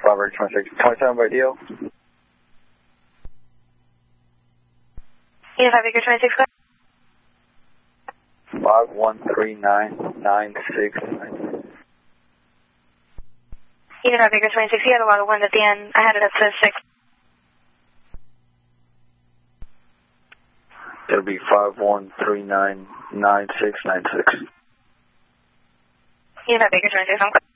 526, 27 by deal. Unit 5 Baker 26, go ahead. 513996. Unit 5 Baker 26, you had a lot of wind at the end. I had it up to 6. It'll be 51399696. Unit 5 Baker 26, I'm